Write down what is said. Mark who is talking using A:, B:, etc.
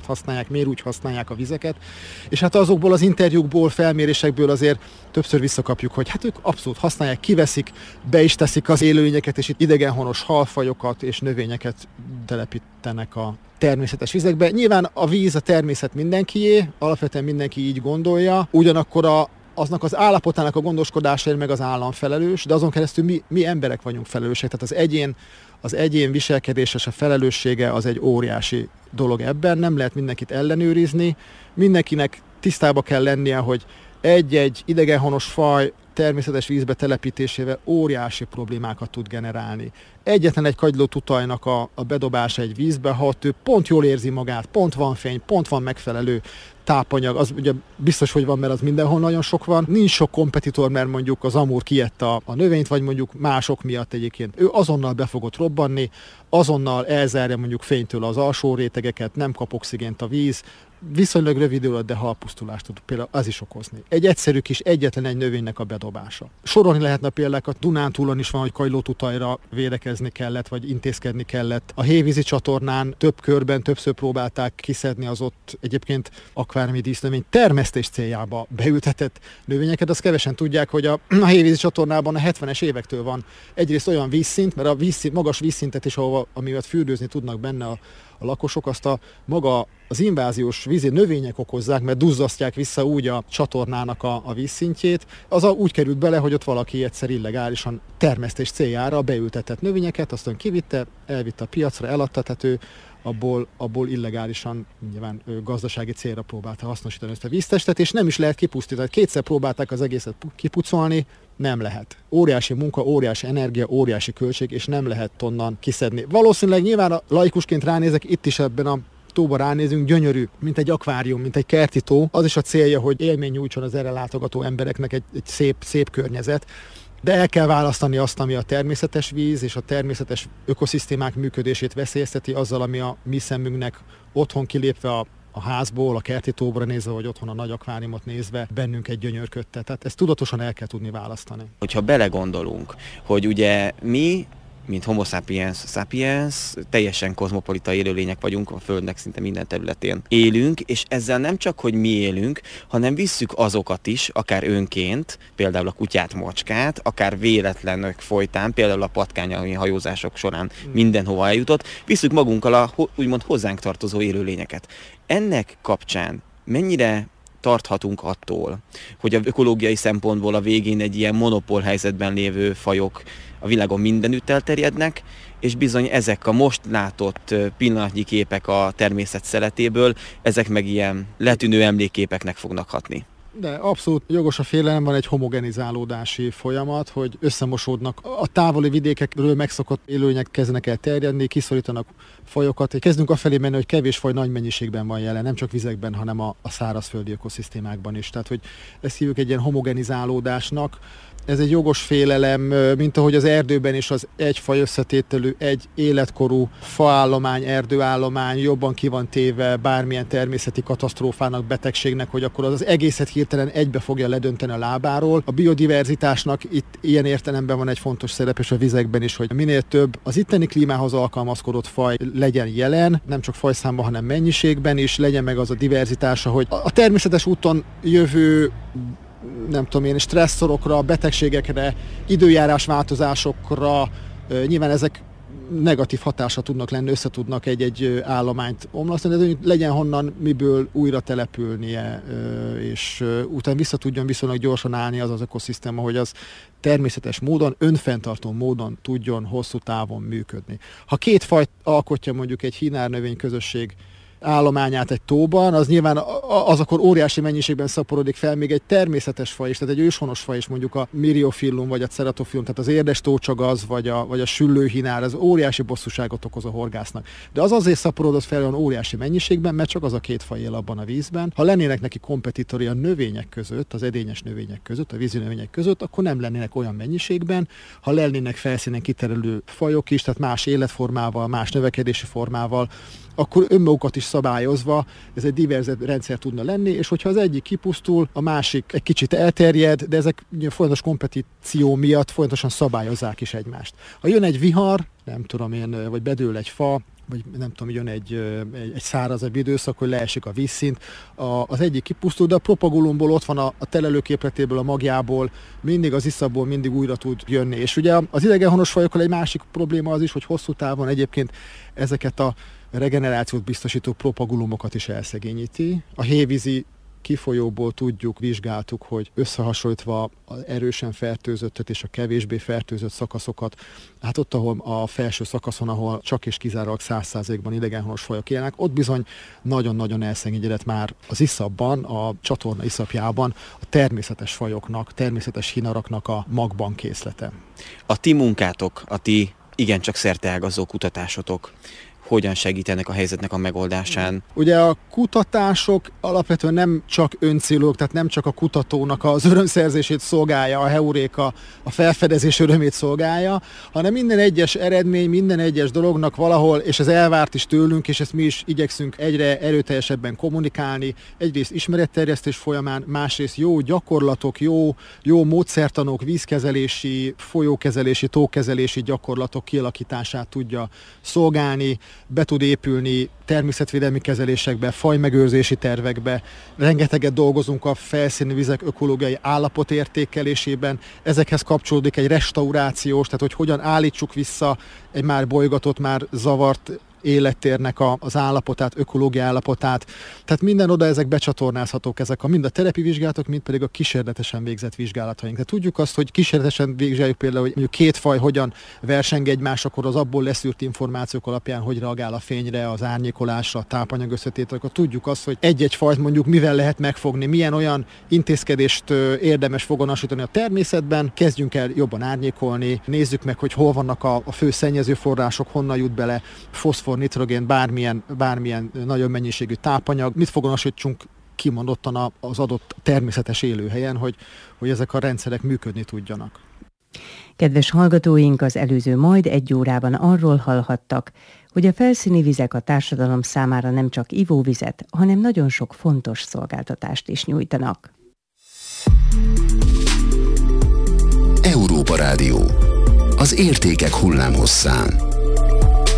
A: használják, miért úgy használják a vizeket. És hát azokból az interjúkból, felmérésekből azért többször visszakapjuk, hogy hát ők abszolút használják, kiveszik, be is teszik az élőlényeket, és itt idegenhonos halfajokat és növényeket telepítenek a természetes vizekbe. Nyilván a víz, a természet mindenkié, alapvetően mindenki így gondolja, ugyanakkor aznak az állapotának a gondoskodásáért meg az állam felelős, de azon keresztül mi emberek vagyunk felelősek. Tehát az egyén viselkedéses a felelőssége az egy óriási dolog ebben, nem lehet mindenkit ellenőrizni, mindenkinek tisztába kell lennie, hogy egy-egy idegenhonos faj természetes vízbe telepítésével óriási problémákat tud generálni. Egyetlen egy kagylótutajnak a bedobása egy vízbe, ha ott ő pont jól érzi magát, pont van fény, pont van megfelelő tápanyag, az ugye biztos, hogy van, mert az mindenhol nagyon sok van. Nincs sok kompetitor, mert mondjuk az amúr kiette a növényt, vagy mondjuk mások miatt egyébként. Ő azonnal be fogott robbanni, azonnal elzárja mondjuk fénytől az alsó rétegeket, nem kap oxigént a víz, viszonylag rövid idő alatt, de halpusztulást tud például az is okozni. Egy egyszerű kis egyetlen egy növénynek a bedobása. Sorolni lehetne példákat, Dunántúlon is van, hogy kagylótutajra védekezni kellett, vagy intézkedni kellett. A hévízi csatornán több körben többször próbálták kiszedni az ott egyébként akváriumi dísznövény termesztés céljába beültetett növényeket. Azt kevesen tudják, hogy a hévízi csatornában a 70-es évektől van egyrészt olyan vízszint, mert a magas vízszintet is, amivel fürdőzni tudnak benne a lakosok, azt az inváziós vízi növények okozzák, mert duzzasztják vissza úgy a csatornának a vízszintjét. Az úgy került bele, hogy ott valaki egyszer illegálisan termesztés céljára beültetett növényeket, aztán kivitte, elvitte a piacra, eladta, tehát ő abból illegálisan nyilván gazdasági célra próbálta hasznosítani ezt a víztestet, és nem is lehet kipusztítani. Kétszer próbálták az egészet kipucolni, nem lehet. Óriási munka, óriási energia, óriási költség, és nem lehet onnan kiszedni. Valószínűleg nyilván a laikusként ránézek, itt is ebben a tóba ránézünk, gyönyörű, mint egy akvárium, mint egy kerti tó. Az is a célja, hogy élmény nyújtson az erre látogató embereknek egy szép környezet. De el kell választani azt, ami a természetes víz és a természetes ökoszisztémák működését veszélyezteti, azzal, ami a mi szemünknek otthon kilépve a házból, a kerti tóbra nézve, vagy otthon a nagy akváriumot nézve bennünk egy gyönyörködtet. Tehát ezt tudatosan el kell tudni választani.
B: Hogyha belegondolunk, hogy ugye mi, mint Homo sapiens, teljesen kozmopolita élőlények vagyunk, a Földnek szinte minden területén élünk, és ezzel nem csak, hogy mi élünk, hanem visszük azokat is, akár önként, például a kutyát, macskát, akár véletlenök folytán, például a patkányai hajózások során mindenhova eljutott, visszük magunkkal a úgymond hozzánk tartozó élőlényeket. Ennek kapcsán mennyire tarthatunk attól, hogy a ökológiai szempontból a végén egy ilyen monopól helyzetben lévő fajok a világon mindenütt elterjednek, és bizony ezek a most látott pillanatnyi képek a természet szeletéből, ezek meg ilyen letűnő emlékképeknek fognak hatni.
A: De abszolút jogos a félelem, van egy homogenizálódási folyamat, hogy összemosódnak. A távoli vidékekről megszokott élőlények kezdenek el terjedni, kiszorítanak fajokat. Kezdünk afelé menni, hogy kevés faj nagy mennyiségben van jelen, nem csak vizekben, hanem a szárazföldi ökoszisztémákban is. Tehát, hogy ezt hívjuk egy ilyen homogenizálódásnak. Ez egy jogos félelem, mint ahogy az erdőben is az egy faj összetételű, egy életkorú faállomány, erdőállomány jobban ki van téve bármilyen természeti katasztrófának, betegségnek, hogy akkor az egészet hirtelen egybe fogja ledönteni a lábáról. A biodiverzitásnak itt ilyen értelemben van egy fontos szerep, és a vizekben is, hogy minél több az itteni klímához alkalmazkodott faj legyen jelen, nem csak fajszámban, hanem mennyiségben is, legyen meg az a diverzitása, hogy a természetes úton jövő nem tudom én, stresszorokra, betegségekre, időjárás változásokra, nyilván ezek negatív hatása tudnak lenni, összetudnak egy állományt omlasztani, de legyen honnan miből újra települnie, és utána vissza tudjon viszonylag gyorsan állni az ökoszisztéma, hogy az természetes módon, önfenntartó módon tudjon hosszú távon működni. Ha két fajt alkotja mondjuk egy hínárnövény közösség állományát egy tóban, az nyilván az akkor óriási mennyiségben szaporodik fel még egy természetes faj is, tehát egy őshonos faj is, mondjuk a Myriophyllum vagy a Ceratophyllum, tehát az érdes tócsagaz vagy a süllőhinár, az óriási bosszúságot okoz a horgásznak. De az azért szaporodott fel olyan óriási mennyiségben, mert csak az a két faj él abban a vízben. Ha lennének neki kompetitori a növények között, az edényes növények között, a vízi növények között, akkor nem lennének olyan mennyiségben. Ha lennének felszínen kiterelő fajok is, tehát más életformával, más növekedési formával, akkor önmagukat is szabályozva ez egy diverzebb rendszer tudna lenni, és hogyha az egyik kipusztul, a másik egy kicsit elterjed, de ezek folyamatos kompetíció miatt folyamatosan szabályozzák is egymást. Ha jön egy vihar, nem tudom én, vagy bedől egy fa, vagy nem tudom, jön egy szárazabb időszak, hogy leesik a vízszint. Az egyik kipusztul, de a propagulumból ott van a telelőképletéből, a magjából, mindig az iszapból mindig újra tud jönni. És ugye az idegenhonos fajokkal egy másik probléma az is, hogy hosszú távon egyébként ezeket a regenerációt biztosító propagulumokat is elszegényíti. A hévízi kifolyóból tudjuk, vizsgáltuk, hogy összehasonlítva az erősen fertőzöttet és a kevésbé fertőzött szakaszokat, hát ott, ahol a felső szakaszon, ahol csak és kizárólag 100%-ban idegenhonos fajok élnek, ott bizony nagyon-nagyon elszegényedett már az iszapban, a csatorna iszapjában a természetes fajoknak, természetes hínaraknak a magban készlete.
B: A ti munkátok, a ti igencsak szerteágazó kutatásotok hogyan segítenek a helyzetnek a megoldásán?
A: Ugye a kutatások alapvetően nem csak öncélúak, tehát nem csak a kutatónak az örömszerzését szolgálja, a heuréka, a felfedezés örömét szolgálja, hanem minden egyes eredmény, minden egyes dolognak valahol, és ez elvárt is tőlünk, és ezt mi is igyekszünk egyre erőteljesebben kommunikálni, egyrészt ismeretterjesztés folyamán, másrészt jó gyakorlatok, jó módszertanok, vízkezelési, folyókezelési, tókezelési gyakorlatok kialakítását tudja szolgálni, be tud épülni természetvédelmi kezelésekbe, fajmegőrzési tervekbe. Rengeteget dolgozunk a felszíni vizek ökológiai állapotértékelésében. Ezekhez kapcsolódik egy restaurációs, tehát hogy hogyan állítsuk vissza egy már bolygatott, már zavart élettérnek az állapotát, ökológiai állapotát. Tehát minden oda ezek becsatornázhatók, ezek mind a telepi vizsgálatok, mind pedig a kísérletesen végzett vizsgálataink. Tehát tudjuk azt, hogy kísérletesen vizsgáljuk például, hogy mondjuk két faj hogyan verseng egymás, akkor az abból leszűrt információk alapján hogy reagál a fényre, az árnyékolásra, a tápanyag összetételre. Tudjuk azt, hogy egy-egy fajt mondjuk mivel lehet megfogni, milyen olyan intézkedést érdemes foganasítani a természetben, kezdjünk el jobban árnyékolni, nézzük meg, hogy hol vannak a fő szennyező források, honnan jut bele foszfor, nitrogén, bármilyen nagyon mennyiségű tápanyag, mit foganasítsunk kimondottan az adott természetes élőhelyen, hogy ezek a rendszerek működni tudjanak.
C: Kedves hallgatóink, az előző majd 1 órában arról hallhattak, hogy a felszíni vizek a társadalom számára nem csak ivóvizet, hanem nagyon sok fontos szolgáltatást is nyújtanak.
D: Európa Rádió. Az értékek hullámhosszán.